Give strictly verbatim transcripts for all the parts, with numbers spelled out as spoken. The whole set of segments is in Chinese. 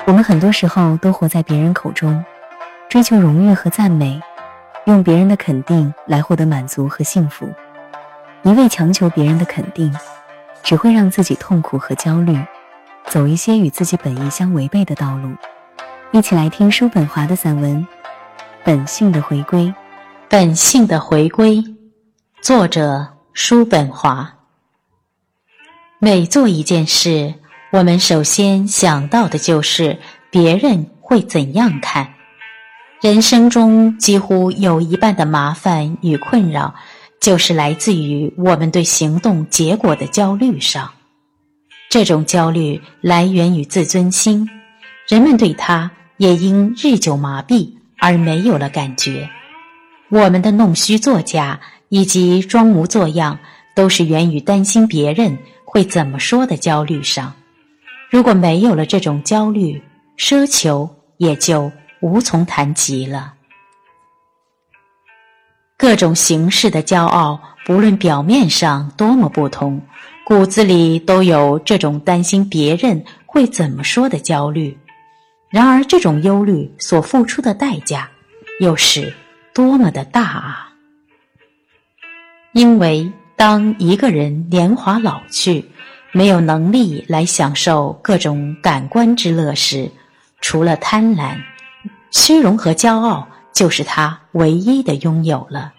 我们很多时候都活在别人口中，追求荣誉和赞美，用别人的肯定来获得满足和幸福。一味强求别人的肯定，只会让自己痛苦和焦虑，走一些与自己本意相违背的道路。一起来听叔本华的散文《本性的回归》。 本性的回归，作者叔本华。每做一件事，我们首先想到的就是别人会怎样看。人生中几乎有一半的麻烦与困扰，就是来自于我们对行动结果的焦虑上。这种焦虑来源于自尊心，人们对它也因日久麻痹而没有了感觉。我们的弄虚作假以及装模作样，都是源于担心别人会怎么说的焦虑上。如果没有了这种焦虑，奢求也就无从谈及了。各种形式的骄傲，不论表面上多么不同，骨子里都有这种担心别人会怎么说的焦虑。然而这种忧虑所付出的代价又是多么的大啊！因为当一个人年华老去，没有能力来享受各种感官之乐时，除了贪婪，虚荣和骄傲就是他唯一的拥有了。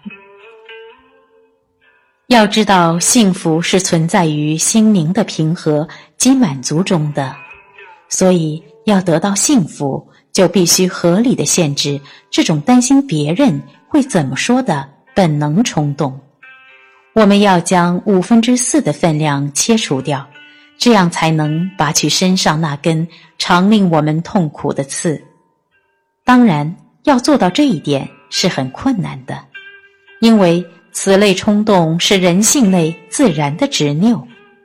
要知道，幸福是存在于心灵的平和及满足中的，所以要得到幸福，就必须合理的限制这种担心别人会怎么说的本能冲动。我们要将五分之四的分量切除掉，这样才能拔去身上那根常令我们痛苦的刺。当然，要做到这一点是很困难的，因为此类冲动是人性内自然的执拗。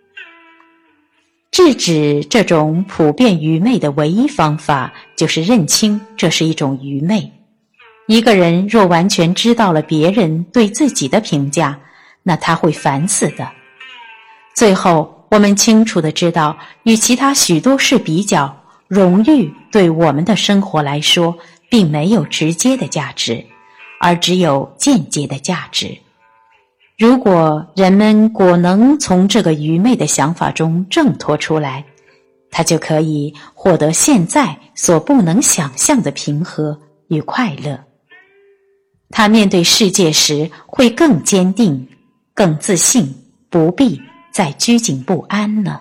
制止这种普遍愚昧的唯一方法，就是认清这是一种愚昧。一个人若完全知道了别人对自己的评价，那他会烦死的。最后，我们清楚地知道，与其他许多事比较，荣誉对我们的生活来说并没有直接的价值，而只有间接的价值。如果人们果能从这个愚昧的想法中挣脱出来，他就可以获得现在所不能想象的平和与快乐。他面对世界时会更坚定、更自信，不必再拘谨不安了。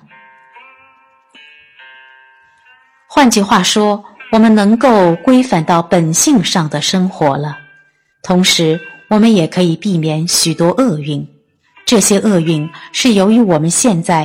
换句话说，我们能够规范到本性上的生活了，同时我们也可以避免许多厄运。这些厄运是由于我们现在